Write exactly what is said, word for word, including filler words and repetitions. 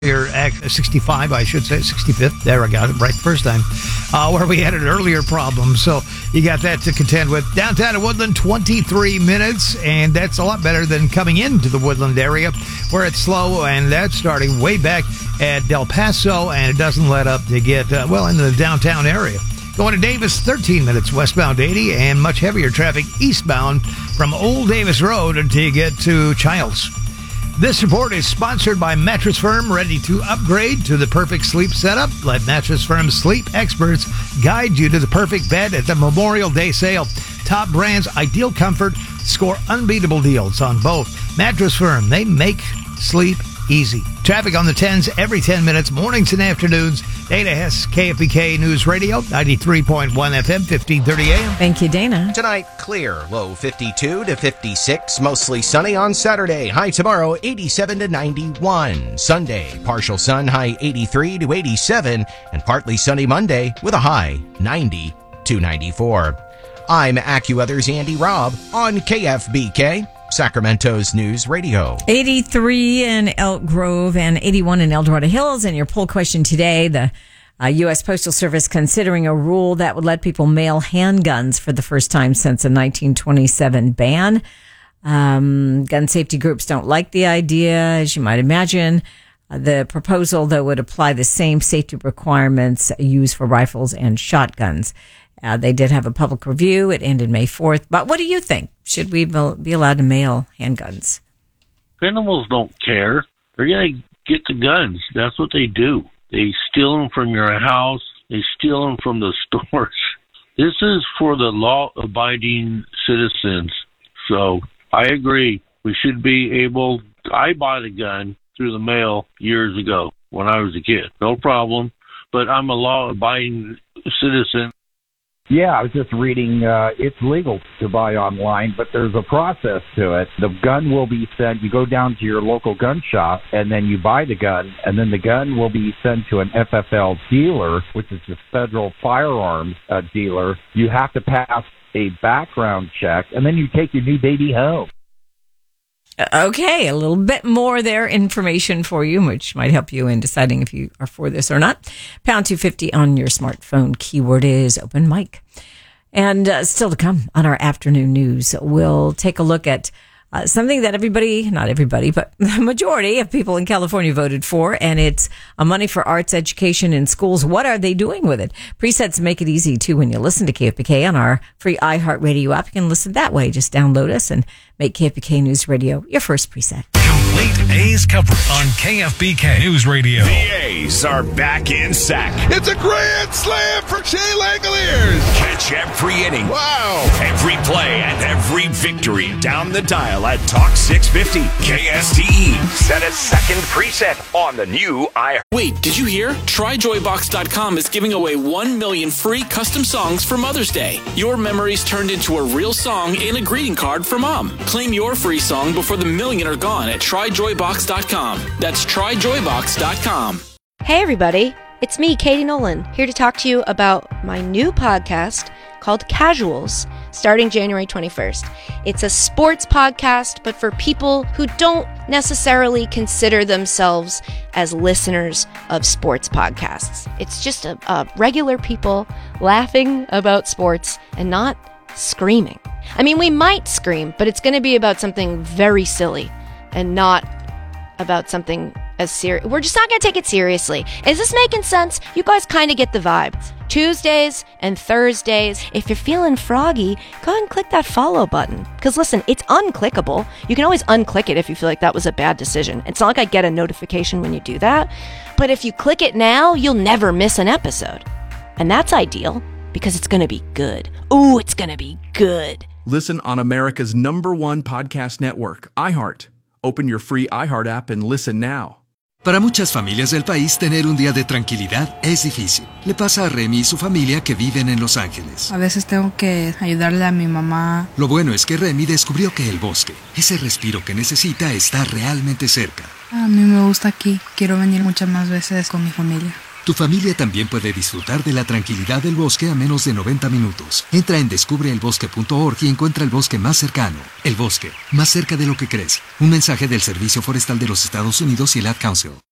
Here at sixty-five, I should say, sixty-fifth. There, I got it right first time. Uh, where we had an earlier problem. So you got that to contend with. Downtown at Woodland, twenty-three minutes, and that's a lot better than coming into the Woodland area where it's slow, and that's starting way back at Del Paso, and it doesn't let up to get, uh, well, into the downtown area. Going to Davis, thirteen minutes westbound eighty, and much heavier traffic eastbound from Old Davis Road until you get to Childs. This report is sponsored by Mattress Firm, ready to upgrade to the perfect sleep setup. Let Mattress Firm's sleep experts guide you to the perfect bed at the Memorial Day sale. Top brands, ideal comfort, score unbeatable deals on both. Mattress Firm, they make sleep easy. Traffic on the tens every ten minutes, mornings and afternoons. Dana Hess, K F B K News Radio, ninety-three point one F M, fifteen thirty A M. Thank you, Dana. Tonight, clear. Low fifty-two to fifty-six. Mostly sunny on Saturday. High tomorrow, eighty-seven to ninety-one. Sunday, partial sun, high eighty-three to eighty-seven. And partly sunny Monday with a high ninety to ninety-four. I'm AccuWeather's Andy Robb on K F B K, Sacramento's News Radio. eighty-three in Elk Grove and eighty-one in El Dorado Hills. And your poll question today, the uh, U S Postal Service considering a rule that would let people mail handguns for the first time since a nineteen twenty-seven ban. Um, gun safety groups don't like the idea, as you might imagine. Uh, the proposal, though, would apply the same safety requirements used for rifles and shotguns. Uh, they did have a public review. It ended May fourth. But what do you think? Should we be allowed to mail handguns? Criminals don't care. They're going to get the guns. That's what they do. They steal them from your house. They steal them from the stores. This is for the law-abiding citizens. So I agree. We should be able... I bought a gun through the mail years ago when I was a kid. No problem. But I'm a law-abiding citizen. Yeah, I was just reading, uh, it's legal to buy online, but there's a process to it. The gun will be sent, you go down to your local gun shop, and then you buy the gun, and then the gun will be sent to an F F L dealer, which is the federal firearms uh, dealer. You have to pass a background check, and then you take your new baby home. Okay, a little bit more there information for you, which might help you in deciding if you are for this or not. Pound two fifty on your smartphone. Keyword is open mic. And uh, still to come on our afternoon news, we'll take a look at uh, something that everybody, not everybody, but the majority of people in California voted for, and it's a money for arts education in schools. What are they doing with it? Presets make it easy, too, when you listen to K F B K on our free iHeartRadio app. You can listen that way. Just download us and make K F B K News Radio your first preset. Complete A's coverage on K F B K News Radio. The A's are back in sack. It's a grand slam for Jay Langoliers. Catch every inning. Wow. Every play and every victory down the dial at Talk six fifty K S T E. Set a second preset on the new I. Wait, did you hear? Try Joy Box dot com is giving away one million free custom songs for Mother's Day. Your memories turned into a real song and a greeting card for Mom. Claim your free song before the million are gone at Try Joy Box dot com. That's Try Joy Box dot com. Hey everybody, it's me, Katie Nolan, here to talk to you about my new podcast called Casuals, starting January twenty-first. It's a sports podcast, but for people who don't necessarily consider themselves as listeners of sports podcasts. It's just a, a regular people laughing about sports and not screaming. I mean, we might scream, but it's going to be about something very silly and not about something as serious. We're just not going to take it seriously. Is this making sense? You guys kind of get the vibe. Tuesdays and Thursdays, if you're feeling froggy, go ahead and click that follow button. Because listen, it's unclickable. You can always unclick it if you feel like that was a bad decision. It's not like I get a notification when you do that. But if you click it now, you'll never miss an episode. And that's ideal because it's going to be good. Ooh, it's going to be good. Listen on America's number one podcast network, iHeart. Open your free iHeart app and listen now. Para muchas familias del país, tener un día de tranquilidad es difícil. Le pasa a Remy y su familia que viven en Los Ángeles. A veces tengo que ayudarle a mi mamá. Lo bueno es que Remy descubrió que el bosque, ese respiro que necesita, está realmente cerca. A mí me gusta aquí. Quiero venir muchas más veces con mi familia. Tu familia también puede disfrutar de la tranquilidad del bosque a menos de noventa minutos. Entra en descubre el bosque punto org y encuentra el bosque más cercano. El bosque, más cerca de lo que crees. Un mensaje del Servicio Forestal de los Estados Unidos y el Ad Council.